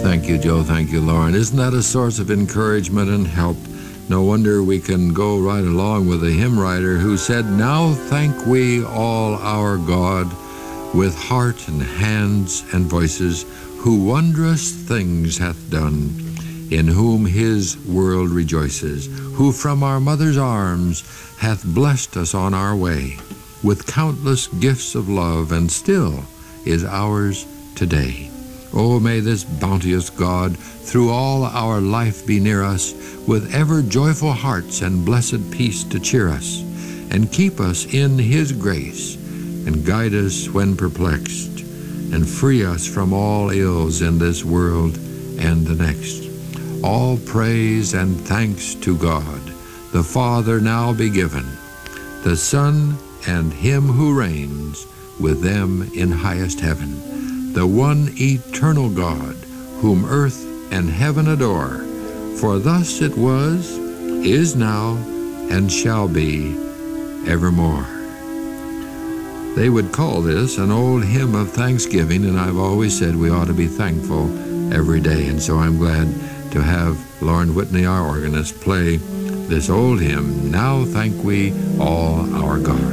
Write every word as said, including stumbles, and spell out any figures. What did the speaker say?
Thank you, Joe. Thank you, Lauren. Isn't that a source of encouragement and help? No wonder we can go right along with the hymn writer who said, "Now thank we all our God with heart and hands and voices, who wondrous things hath done, in whom his world rejoices, who from our mother's arms hath blessed us on our way with countless gifts of love, and still is ours today. Oh, may this bounteous God through all our life be near us, with ever joyful hearts and blessed peace to cheer us, and keep us in his grace, and guide us when perplexed, and free us from all ills in this world and the next. All praise and thanks to God, the Father now be given, the Son and him who reigns with them in highest heaven, the one eternal God, whom earth and heaven adore, for thus it was, is now, and shall be evermore." They would call this an old hymn of thanksgiving, and I've always said we ought to be thankful every day, and so I'm glad to have Lauren Whitney, our organist, play this old hymn, "Now Thank We All Our God."